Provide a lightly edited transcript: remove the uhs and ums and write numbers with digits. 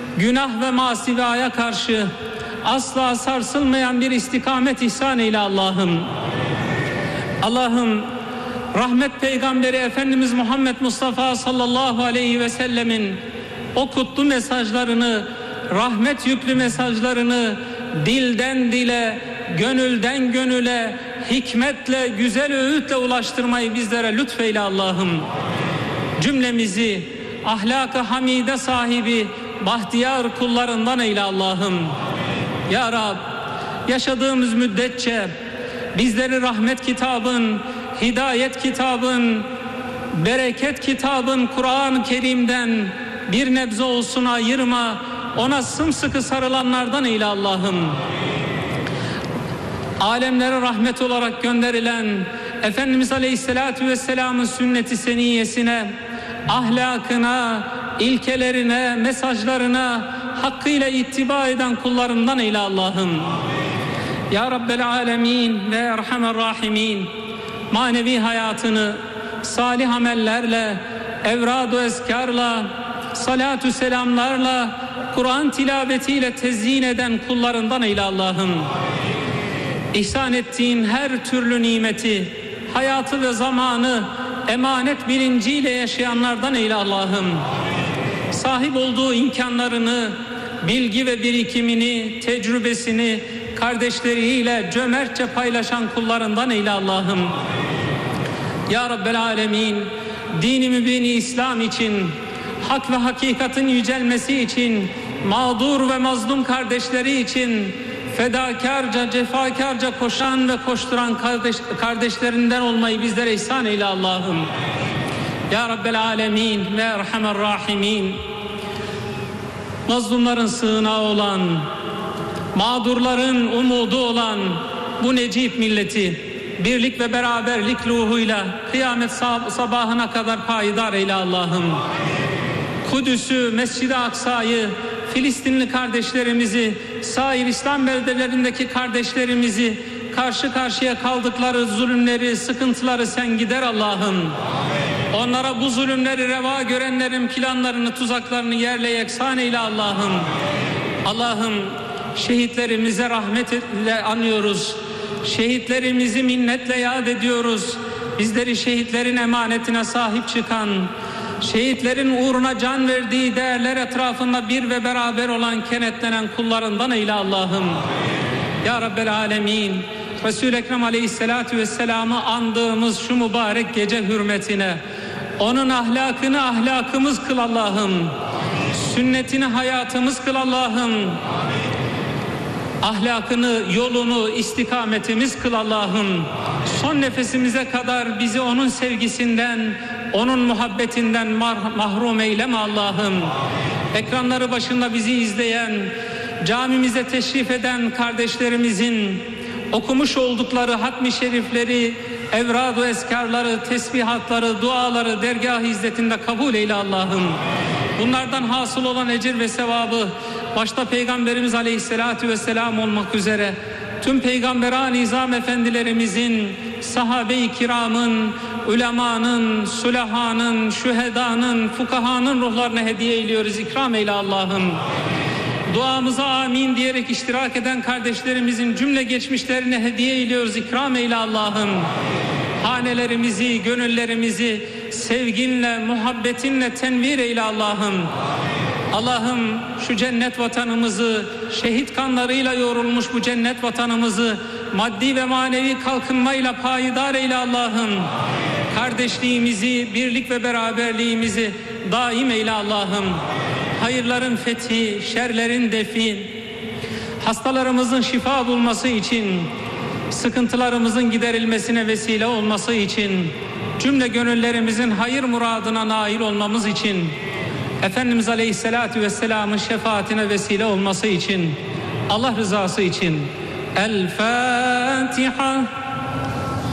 günah ve masivaya karşı asla sarsılmayan bir istikamet ihsan eyle Allah'ım. Allah'ım, rahmet peygamberi Efendimiz Muhammed Mustafa sallallahu aleyhi ve sellemin o kutlu mesajlarını, rahmet yüklü mesajlarını dilden dile, gönülden gönüle, hikmetle, güzel öğütle ulaştırmayı bizlere lütfeyle Allah'ım. Cümlemizi ahlak-ı hamide sahibi bahtiyar kullarından eyle Allah'ım. Ya Rab, yaşadığımız müddetçe bizleri rahmet kitabın, hidayet kitabın, bereket kitabın Kur'an-ı Kerim'den bir nebze olsun ayırma, ona sımsıkı sarılanlardan eyle Allah'ım. Alemlere rahmet olarak gönderilen Efendimiz Aleyhisselatü Vesselam'ın sünnet-i seniyyesine, ahlakına, ilkelerine, mesajlarına hakkıyla ittiba eden kullarından eyle Allah'ım. Ya Rabbel Alemin ve Erhamer Rahimin, manevi hayatını salih amellerle, evrad-ı ezkarla, salatü selamlarla, Kur'an tilavetiyle tezyin eden kullarından eyle Allah'ım. İhsan ettiğin her türlü nimeti, hayatı ve zamanı emanet bilinciyle yaşayanlardan eyle Allah'ım. Sahip olduğu imkanlarını, bilgi ve birikimini, tecrübesini kardeşleriyle cömertçe paylaşan kullarından eyle Allah'ım. Ya Rabbel Alemin, dini mübini İslam için, hak ve hakikatin yücelmesi için, mağdur ve mazlum kardeşleri için fedakarca, cefakarca koşan ve koşturan kardeşlerinden olmayı bizlere ihsan eyle Allah'ım. Ya Rabbel Alemin ve Erhamer Rahimin, mazlumların sığınağı olan, mağdurların umudu olan bu necip milleti birlik ve beraberlik ruhuyla kıyamet sabahına kadar payidar eyle Allah'ım. Kudüs'ü, Mescid-i Aksa'yı, Filistinli kardeşlerimizi, sair İslam beldelerindeki kardeşlerimizi, karşı karşıya kaldıkları zulümleri, sıkıntıları sen gider Allah'ım. Onlara bu zulümleri reva görenlerin planlarını, tuzaklarını yerle yeksan eyle Allah'ım. Allah'ım, şehitlerimize rahmetle anıyoruz. Şehitlerimizi minnetle yad ediyoruz. Bizleri şehitlerin emanetine sahip çıkan, şehitlerin uğruna can verdiği değerler etrafında bir ve beraber olan, kenetlenen kullarından eyle Allah'ım. Ya Rabbel Alemin, Resul-i Ekrem Aleyhisselatü Vesselam'ı andığımız şu mübarek gece hürmetine onun ahlakını ahlakımız kıl Allah'ım. Sünnetini hayatımız kıl Allah'ım. Ahlakını, yolunu, istikametimiz kıl Allah'ım. Son nefesimize kadar bizi onun sevgisinden, onun muhabbetinden mahrum eyleme Allah'ım. Ekranları başında bizi izleyen, camimize teşrif eden kardeşlerimizin okumuş oldukları hatmi şerifleri, evrad-ı eskarları, tesbihatları, duaları dergâh-ı izzetinde kabul eyle Allah'ım. Bunlardan hasıl olan ecir ve sevabı başta Peygamberimiz Aleyhisselatü Vesselam olmak üzere tüm peygamberan nizam efendilerimizin, sahabe-i kiramın, ulemanın, sülahanın, şühedanın, fukahanın ruhlarına hediye ediyoruz. İkram eyle Allah'ım. Duamıza amin diyerek iştirak eden kardeşlerimizin cümle geçmişlerine hediye ediyoruz. İkram eyle Allah'ım. Hanelerimizi, gönüllerimizi sevginle, muhabbetinle tenvir eyle Allah'ım. Allah'ım, şu cennet vatanımızı, şehit kanlarıyla yoğrulmuş bu cennet vatanımızı maddi ve manevi kalkınmayla payidar eyle Allah'ım. Kardeşliğimizi, birlik ve beraberliğimizi daim eyle Allah'ım. Hayırların fethi, şerlerin defi, hastalarımızın şifa bulması için, sıkıntılarımızın giderilmesine vesile olması için, cümle gönüllerimizin hayır muradına nail olmamız için, Efendimiz Aleyhisselatü Vesselam'ın şefaatine vesile olması için, Allah rızası için. El Fatiha.